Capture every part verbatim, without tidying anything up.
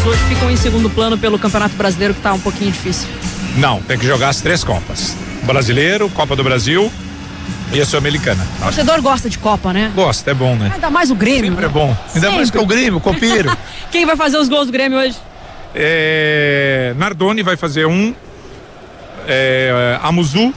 hoje ficam em segundo plano pelo Campeonato Brasileiro, que tá um pouquinho difícil. Não, tem que jogar as três Copas. Brasileiro, Copa do Brasil e a Sul-Americana. O torcedor gosta de Copa, né? Gosta, é bom, né? Ainda mais o Grêmio. Sempre né? é bom. Ainda Sempre. mais que o Grêmio, o copeiro. Quem vai fazer os gols do Grêmio hoje? É, Nardoni vai fazer um. É, Amuzu.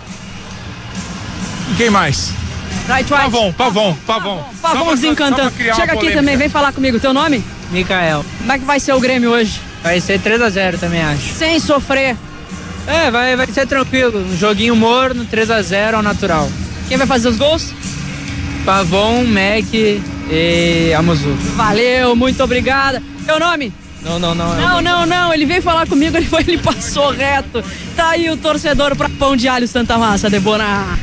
E quem mais? Right, right. Pavon, Pavon, Pavon. Pavon desencantando. Chega aqui também, vem falar comigo. Teu nome? Mikael. Como é que vai ser o Grêmio hoje? Vai ser três a zero também, acho. Sem sofrer. É, vai, vai ser tranquilo. Um joguinho morno, três a zero ao natural. Quem vai fazer os gols? Pavon, Mac e Amuzu. Valeu, muito obrigada. Teu nome? Não, não, não. Não, não, não. Ele veio falar comigo, ele, foi, ele passou reto. Tá aí o torcedor pra Pão de Alho Santa Massa, Debona.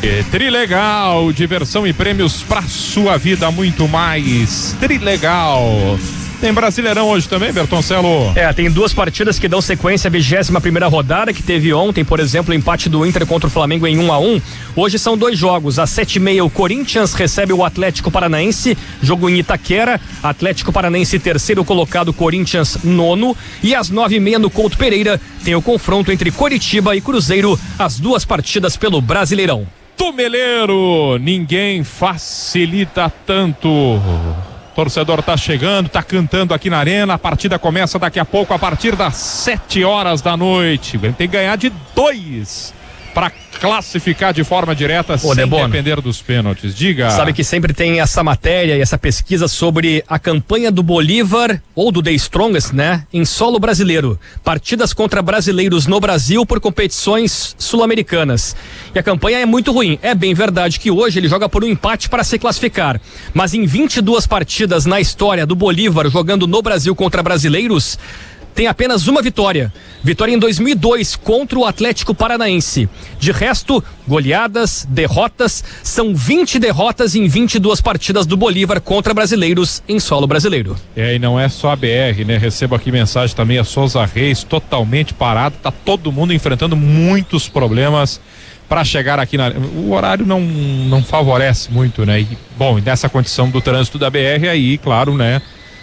Trilegal, diversão e prêmios pra sua vida, muito mais. Trilegal. Tem Brasileirão hoje também, Bertoncelo? É, tem duas partidas que dão sequência à vigésima primeira rodada, que teve ontem, por exemplo, o empate do Inter contra o Flamengo em um a um. Hoje são dois jogos. Às sete e meia, o Corinthians recebe o Atlético Paranaense, jogo em Itaquera. Atlético Paranaense, terceiro colocado, Corinthians, nono. E às nove e meia, no Couto Pereira, tem o confronto entre Coritiba e Cruzeiro, as duas partidas pelo Brasileirão. Tumeleiro, ninguém facilita tanto. Torcedor tá chegando, tá cantando aqui na arena. A partida começa daqui a pouco, a partir das sete horas da noite. Tem que ganhar de dois para classificar de forma direta, Ô, sem Debona, depender dos pênaltis. Diga. Sabe que sempre tem essa matéria e essa pesquisa sobre a campanha do Bolívar ou do The Strongest, né? Em solo brasileiro. Partidas contra brasileiros no Brasil por competições sul-americanas. E a campanha é muito ruim. É bem verdade que hoje ele joga por um empate para se classificar. Mas em vinte e duas partidas na história do Bolívar jogando no Brasil contra brasileiros, tem apenas uma vitória. Vitória em dois mil e dois contra o Atlético Paranaense. De resto, goleadas, derrotas, são vinte derrotas em vinte e duas partidas do Bolívar contra brasileiros em solo brasileiro. É, e não é só a B R, né? Recebo aqui mensagem também, a Souza Reis totalmente parado, tá todo mundo enfrentando muitos problemas para chegar aqui na... O horário não, não favorece muito, né? E, bom, nessa condição do trânsito da B R aí, claro, né?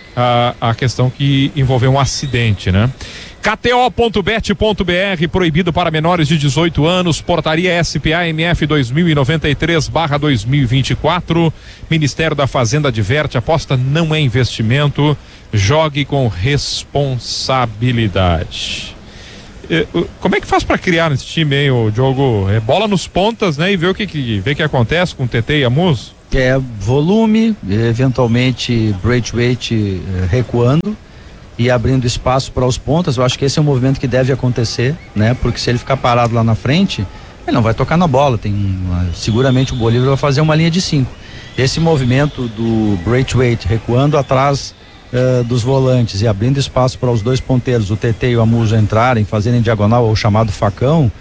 A, a questão que envolveu um acidente, né? K T O ponto bet ponto B R, proibido para menores de dezoito anos, portaria S P A M F dois mil e noventa e três barra dois mil e vinte e quatro, Ministério da Fazenda adverte, aposta não é investimento, jogue com responsabilidade. Como é que faz para criar nesse time aí, o Diogo? É bola nos pontas, né? E ver o que, que, ver que acontece com o T T e a Muso? É volume, eventualmente Braithwaite eh, recuando e abrindo espaço para os pontas. Eu acho que esse é um movimento que deve acontecer, né? Porque se ele ficar parado lá na frente, ele não vai tocar na bola. Tem uma, seguramente o Bolívar vai fazer uma linha de cinco. Esse movimento do Braithwaite recuando atrás uh, dos volantes e abrindo espaço para os dois ponteiros, o T T e o Amuso, entrarem, fazerem diagonal, ou chamado facão.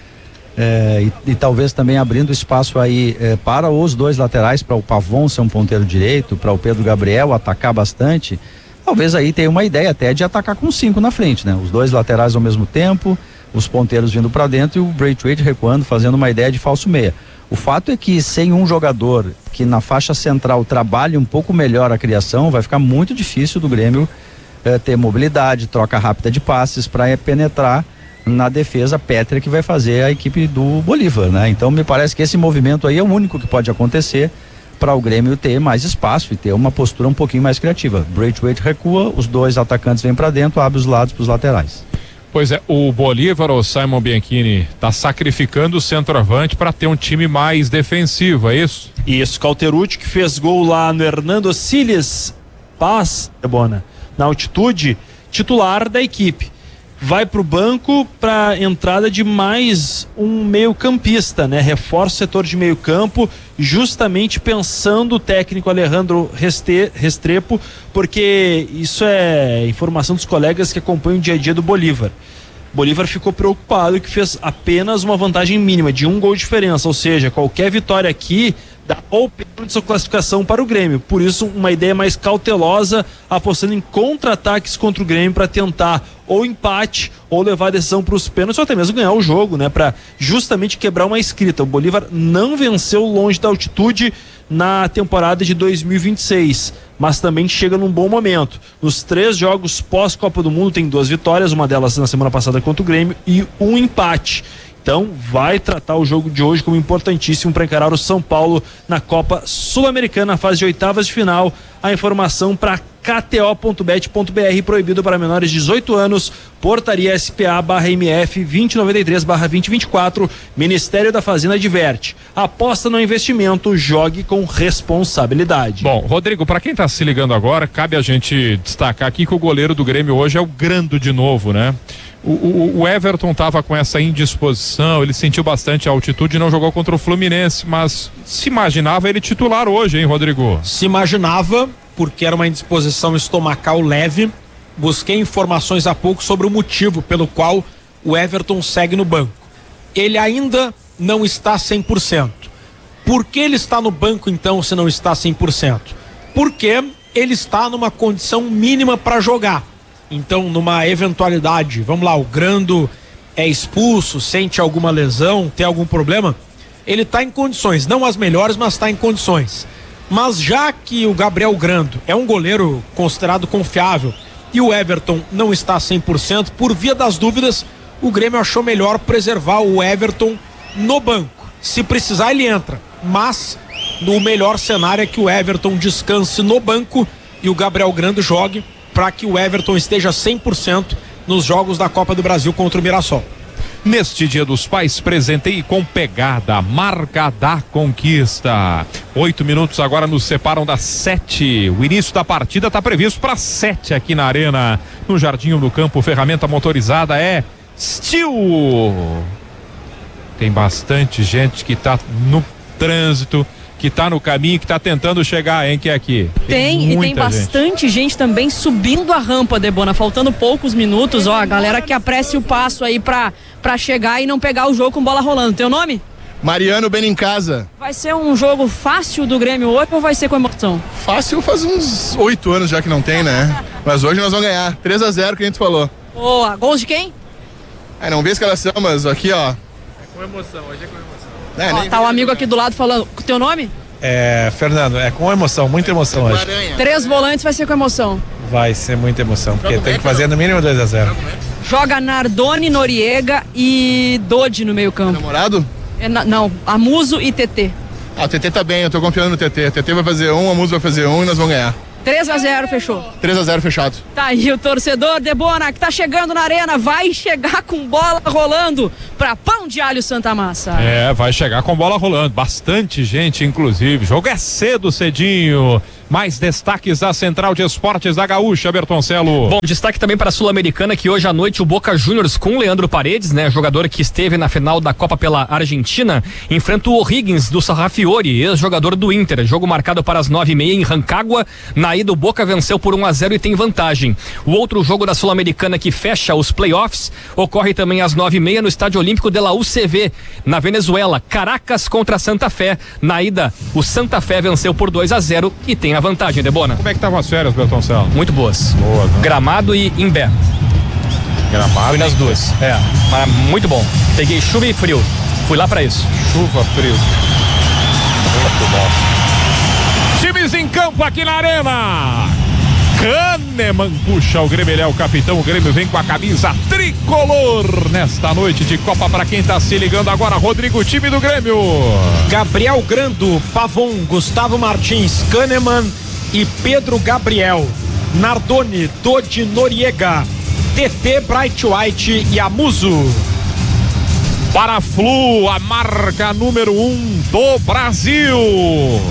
É, e, e talvez também abrindo espaço aí é, para os dois laterais, para o Pavon ser um ponteiro direito, para o Pedro Gabriel atacar bastante. Talvez aí tenha uma ideia até de atacar com cinco na frente, né? Os dois laterais ao mesmo tempo, os ponteiros vindo para dentro e o Braithwaite recuando, fazendo uma ideia de falso meia. O fato é que sem um jogador que na faixa central trabalhe um pouco melhor a criação, vai ficar muito difícil do Grêmio é, ter mobilidade, troca rápida de passes para é, penetrar na defesa pétrea que vai fazer a equipe do Bolívar, né? Então me parece que esse movimento aí é o único que pode acontecer para o Grêmio ter mais espaço e ter uma postura um pouquinho mais criativa. Braithwaite recua, os dois atacantes vêm para dentro, abre os lados para os laterais. Pois é, o Bolívar, o Simon Bianchini, tá sacrificando o centroavante para ter um time mais defensivo, é isso? Isso, Calterucci, que fez gol lá no Hernando Siles Paz, Debona, na altitude, titular da equipe. Vai para o banco para entrada de mais um meio-campista, né? Reforça o setor de meio-campo, justamente pensando o técnico Alejandro Restrepo, porque isso é informação dos colegas que acompanham o dia a dia do Bolívar. Bolívar ficou preocupado que fez apenas uma vantagem mínima de um gol de diferença, ou seja, qualquer vitória aqui dá ou perde sua classificação para o Grêmio. Por isso, uma ideia mais cautelosa, apostando em contra-ataques contra o Grêmio para tentar ou empate ou levar a decisão para os pênaltis ou até mesmo ganhar o jogo, né? Para justamente quebrar uma escrita. O Bolívar não venceu longe da altitude na temporada de dois mil e vinte e seis, mas também chega num bom momento. Nos três jogos pós-Copa do Mundo tem duas vitórias, uma delas na semana passada contra o Grêmio e um empate. Então vai tratar o jogo de hoje como importantíssimo para encarar o São Paulo na Copa Sul-Americana, fase de oitavas de final. A informação para k t o ponto bet ponto b r, proibido para menores de dezoito anos, portaria S P A barra M F vinte e noventa e três barra vinte e vinte e quatro, Ministério da Fazenda adverte. Aposta no investimento, jogue com responsabilidade. Bom, Rodrigo, para quem tá se ligando agora, cabe a gente destacar aqui que o goleiro do Grêmio hoje é o Grando de novo, né? O, o, o Everton tava com essa indisposição, ele sentiu bastante a altitude e não jogou contra o Fluminense, mas se imaginava ele titular hoje, hein, Rodrigo? Se imaginava, porque era uma indisposição estomacal leve. Busquei informações há pouco sobre o motivo pelo qual o Everton segue no banco. Ele ainda não está cem por cento. Por que ele está no banco então se não está cem por cento? Porque ele está numa condição mínima para jogar. Então, numa eventualidade, vamos lá, o Grando é expulso, sente alguma lesão, tem algum problema, ele está em condições, não as melhores, mas está em condições. Mas já que o Gabriel Grando é um goleiro considerado confiável e o Everton não está cem por cento, por via das dúvidas, o Grêmio achou melhor preservar o Everton no banco. Se precisar, ele entra, mas no melhor cenário é que o Everton descanse no banco e o Gabriel Grando jogue, para que o Everton esteja cem por cento nos jogos da Copa do Brasil contra o Mirassol. Neste Dia dos Pais, presenteie com pegada, marca da conquista. Oito minutos agora nos separam das sete. O início da partida está previsto para sete aqui na Arena. No Jardim do Campo, ferramenta motorizada é Steel. Tem bastante gente que está no trânsito, que tá no caminho, que tá tentando chegar, hein, que é aqui. Tem, tem e tem bastante gente. gente também subindo a rampa, Debona, faltando poucos minutos, ó, a galera que apresse o passo aí pra, pra chegar e não pegar o jogo com bola rolando. Teu nome? Mariano Benincasa. Vai ser um jogo fácil do Grêmio hoje ou vai ser com emoção? Fácil faz uns oito anos já que não tem, né? Mas hoje nós vamos ganhar, três a zero que a gente falou. Boa, gols de quem? É, não vi a escalação, mas aqui, ó. É com emoção, hoje é com emoção. É, ó, tá o um amigo aqui do lado falando. O teu nome? É, Fernando, é com emoção, muita emoção hoje. Três volantes vai ser com emoção. Vai ser muita emoção, porque tem que fazer no mínimo dois a zero. Joga Nardoni, Noriega e Dodi no meio campo. Namorado? É, na, não, Amuso e T T. Ah, o T T tá bem, eu tô confiando no T T. O T T vai fazer um, a Amuso vai fazer um e nós vamos ganhar. três a zero, fechou. três a zero fechado. Tá aí o torcedor Debona que tá chegando na arena, vai chegar com bola rolando pra Pão de Alho Santa Massa. É, vai chegar com bola rolando, bastante gente inclusive, jogo é cedo, cedinho. Mais destaques da Central de Esportes da Gaúcha, Bertoncelo. Bom, destaque também para a Sul-Americana, que hoje à noite o Boca Juniors com Leandro Paredes, né, jogador que esteve na final da Copa pela Argentina, enfrenta o O'Higgins do Sarrafiori, ex-jogador do Inter. Jogo marcado para as nove e meia em Rancagua. Na ida o Boca venceu por um a zero e tem vantagem. O outro jogo da Sul-Americana que fecha os playoffs ocorre também às nove e meia no Estádio Olímpico de la U C V, na Venezuela. Caracas contra Santa Fé. Na ida o Santa Fé venceu por dois a zero e tem a vantagem, Debona. Como é que estavam as férias, Bertoncelo? Muito boas. Boa, né? Gramado e Imbé. Gramado. Fui nas duas. É, mas muito bom. Peguei chuva e frio. Fui lá pra isso. Chuva, frio. Muito bom. Times em campo aqui na Arena. Kahneman puxa o Grêmio, ele é o capitão. O Grêmio vem com a camisa tricolor nesta noite de Copa. Para quem tá se ligando agora, Rodrigo, time do Grêmio: Gabriel Grando, Pavon, Gustavo Martins, Kahneman e Pedro Gabriel. Nardoni, Dodi, Noriega, T T, Bright White e Amuso. Para a Flu, a marca número um do Brasil.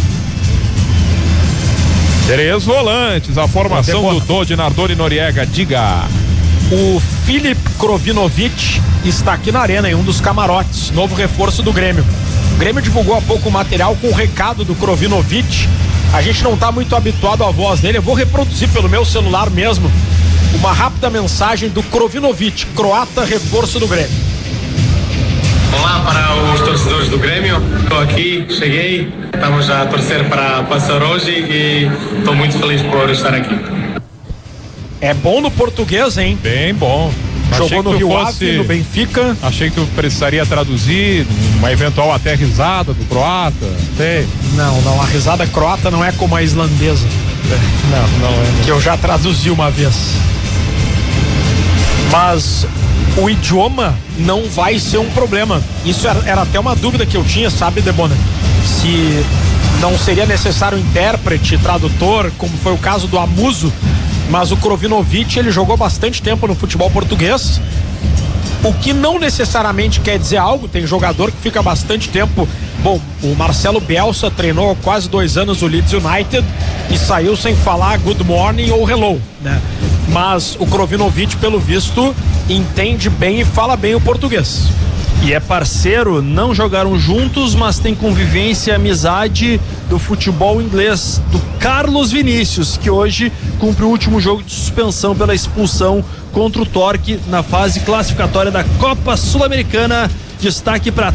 Três volantes, a formação do Dodi, Nardoni e Noriega. Diga. O Filip Krovinovic está aqui na arena em um dos camarotes, novo reforço do Grêmio. O Grêmio divulgou há pouco o material com o recado do Krovinovic. A gente não está muito habituado à voz dele, eu vou reproduzir pelo meu celular mesmo uma rápida mensagem do Krovinovic, croata, reforço do Grêmio. Olá para os torcedores do Grêmio, estou aqui, cheguei, estamos a torcer para passar hoje e estou muito feliz por estar aqui. É bom no português, hein? Bem bom. Jogou no Rio Ave, no Benfica. Achei que tu precisaria traduzir uma eventual até risada do croata. Sei. Não, não, a risada croata não é como a islandesa. Não, não é. Que eu já traduzi uma vez. Mas o idioma não vai ser um problema. Isso era, era até uma dúvida que eu tinha, sabe, Debona? Se não seria necessário intérprete, tradutor, como foi o caso do Amuso, mas o Krovinovic, ele jogou bastante tempo no futebol português, o que não necessariamente quer dizer algo. Tem jogador que fica bastante tempo. Bom, o Marcelo Bielsa treinou quase dois anos o Leeds United e saiu sem falar good morning ou hello, né? Mas o Krovinovic, pelo visto, entende bem e fala bem o português. E é parceiro, não jogaram juntos, mas tem convivência e amizade do futebol inglês, do Carlos Vinícius, que hoje cumpre o último jogo de suspensão pela expulsão contra o Torque na fase classificatória da Copa Sul-Americana. Destaque para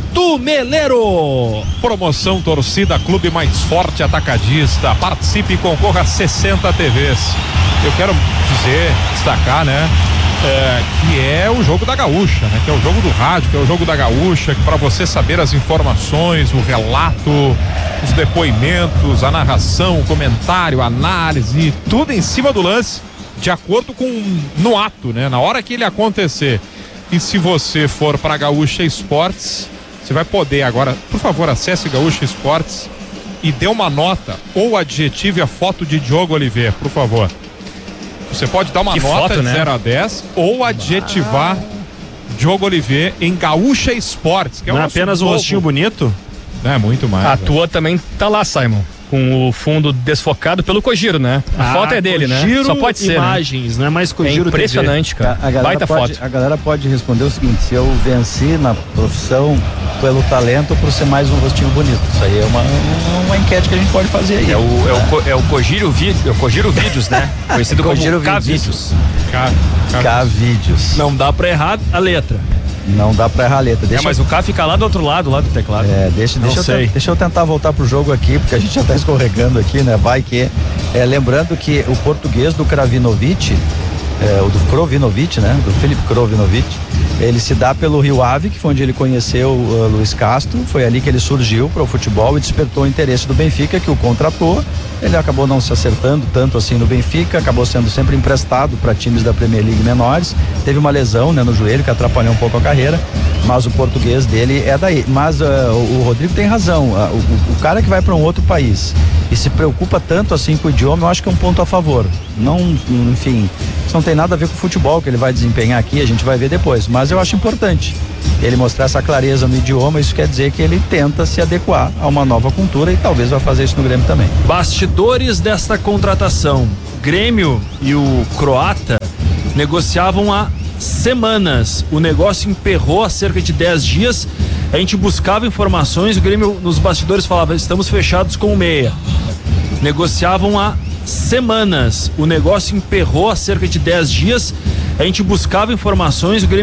Tumeleiro. Promoção Torcida Clube Mais Forte Atacadista. Participe e concorra a sessenta T Vs. Eu quero dizer, destacar, né? É, que é o jogo da Gaúcha, né? Que é o jogo do rádio, que é o jogo da Gaúcha, que para você saber as informações, o relato, os depoimentos, a narração, o comentário, a análise, tudo em cima do lance, de acordo com no ato, né? Na hora que ele acontecer. E se você for para Gaúcha Esportes, você vai poder agora, por favor, acesse Gaúcha Esportes e dê uma nota ou adjetive a foto de Diogo Oliveira, por favor. Você pode dar uma que nota foto, de né? zero a dez ou adjetivar ah. Diogo Oliveira em Gaúcha Esportes, que é Não um é apenas um novo. rostinho bonito? É muito mais. A velho. tua também tá lá, Simon, com o fundo desfocado pelo Kojiro, né? A ah, foto é dele, Kojiro, né? Só pode ser, imagens, né? não é mais Kojiro. É impressionante, A, cara. a, galera Baita pode, foto. a galera pode responder o seguinte: se eu venci na profissão pelo talento ou por ser mais um rostinho bonito. Isso aí é uma, uma enquete que a gente pode fazer aí. É o, é o, co- é o Kojiro, Vi- é o Kojiro Vídeos, né? Conhecido como Kojiro K-Vídeos. K, K, K-Vídeos. Não dá pra errar a letra. Não dá pra errar a letra. Deixa É, mas o K fica lá do outro lado, lá do teclado. É, deixa, deixa, eu sei. te- deixa eu tentar voltar pro jogo aqui, porque a gente já tá escorregando aqui, né? Vai que. É, lembrando que o português do Kravinovic, é, o do Krovinovic, né? Do Filip Krovinovic, ele se dá pelo Rio Ave, que foi onde ele conheceu o Luiz Castro. Foi ali que ele surgiu para o futebol e despertou o interesse do Benfica, que o contratou. Ele acabou não se acertando tanto assim no Benfica, acabou sendo sempre emprestado para times da Premier League menores. Teve uma lesão, né, no joelho que atrapalhou um pouco a carreira, mas o português dele é daí. Mas uh, o, o Rodrigo tem razão. Uh, o, o cara que vai para um outro país e se preocupa tanto assim com o idioma, eu acho que é um ponto a favor. Não, enfim, isso não tem nada a ver com o futebol que ele vai desempenhar aqui, a gente vai ver depois. Mas eu acho importante ele mostrar essa clareza no idioma. Isso quer dizer que ele tenta se adequar a uma nova cultura e talvez vá fazer isso no Grêmio também. Bastidores desta contratação: Grêmio e o croata negociavam há semanas. O negócio emperrou há cerca de dez dias. A gente buscava informações, o Grêmio nos bastidores falava: estamos fechados com o meia. Negociavam há semanas. O negócio emperrou há cerca de dez dias. A gente buscava informações, o Grêmio